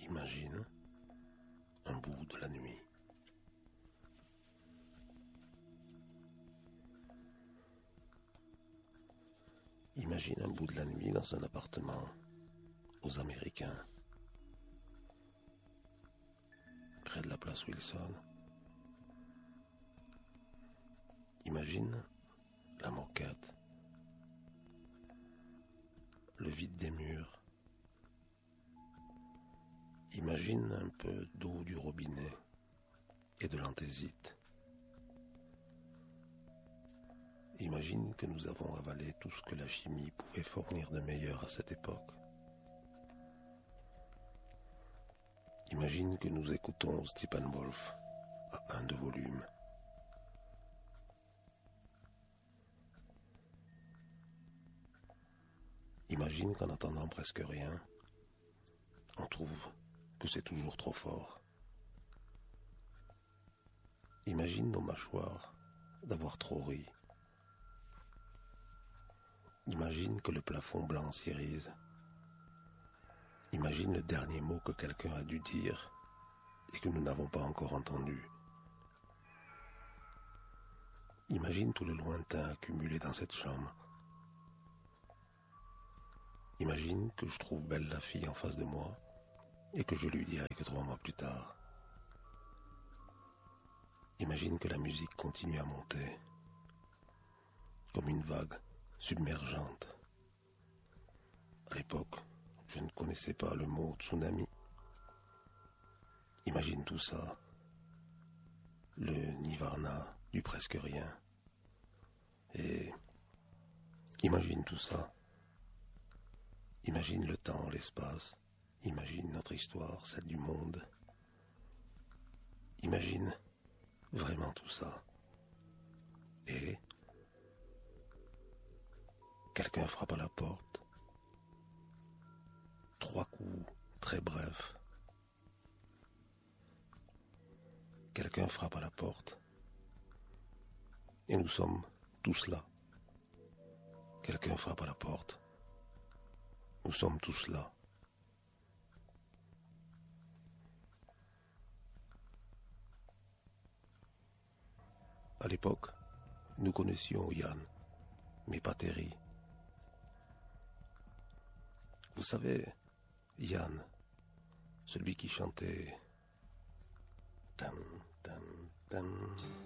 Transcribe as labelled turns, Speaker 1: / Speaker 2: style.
Speaker 1: Imagine un bout de la nuit. Imagine un bout de la nuit dans un appartement aux Américains, près de la place Wilson. Imagine la moquette, le vide des murs. Imagine un peu d'eau du robinet et de l'anthésite. Imagine que nous avons avalé tout ce que la chimie pouvait fournir de meilleur à cette époque. Imagine que nous écoutons Steppenwolf à 1 de volume. Imagine qu'en attendant presque rien, on trouve que c'est toujours trop fort. Imagine nos mâchoires d'avoir trop ri. Imagine que le plafond blanc s'irise. Imagine le dernier mot que quelqu'un a dû dire et que nous n'avons pas encore entendu. Imagine tout le lointain accumulé dans cette chambre. Imagine que je trouve belle la fille en face de moi et que je lui dirai que 3 mois plus tard. Imagine que la musique continue à monter, comme une vague submergente. À l'époque, je ne connaissais pas le mot tsunami. Imagine tout ça, le nirvana du presque rien. Et imagine tout ça. Imagine le temps, l'espace. Imagine notre histoire, celle du monde. Imagine vraiment tout ça. Et quelqu'un frappe à la porte. 3 coups très brefs. Quelqu'un frappe à la porte. Et nous sommes tous là. Quelqu'un frappe à la porte. Nous sommes tous là. À l'époque, nous connaissions Yann, mais pas Terry. Vous savez, Yann, celui qui chantait... Tan, tan, tan.